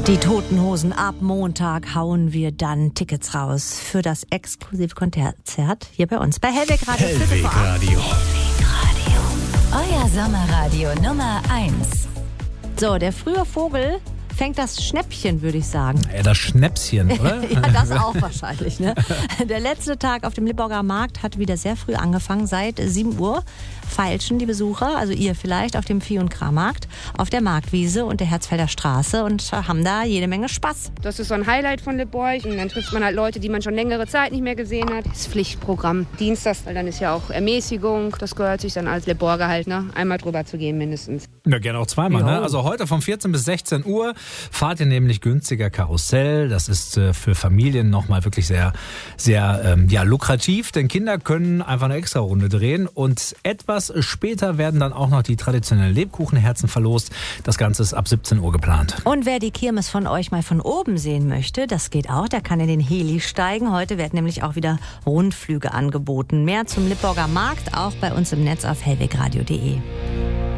Die Toten Hosen, ab Montag hauen wir dann Tickets raus für das exklusive Konzert hier bei uns bei Hellweg Radio. Hellweg Radio. Euer Sommerradio Nummer 1. So, der frühe Vogel fängt das Schnäppchen, würde ich sagen. Das Schnäpschen, oder? Ja, das auch wahrscheinlich. Ne? Der letzte Tag auf dem Lippauer Markt hat wieder sehr früh angefangen. Seit 7 Uhr feilschen die Besucher, also ihr vielleicht, auf dem Vieh- und Krammarkt, auf der Marktwiese und der Herzfelder Straße und haben da jede Menge Spaß. Das ist so ein Highlight von Lippborg. Und dann trifft man halt Leute, die man schon längere Zeit nicht mehr gesehen hat. Das Pflichtprogramm Dienstags, weil dann ist ja auch Ermäßigung. Das gehört sich dann als Lippborger halt, ne? Einmal drüber zu gehen mindestens. Ja, gerne auch zweimal. Jo. Ne? Also heute von 14 bis 16 Uhr fahrt ihr nämlich günstiger Karussell. Das ist für Familien nochmal wirklich sehr, sehr lukrativ, denn Kinder können einfach eine extra Runde drehen und etwas später werden dann auch noch die traditionellen Lebkuchenherzen verlost. Das Ganze ist ab 17 Uhr geplant. Und wer die Kirmes von euch mal von oben sehen möchte, das geht auch, der kann in den Heli steigen. Heute werden nämlich auch wieder Rundflüge angeboten. Mehr zum Lippauer Markt auch bei uns im Netz auf hellwegradio.de.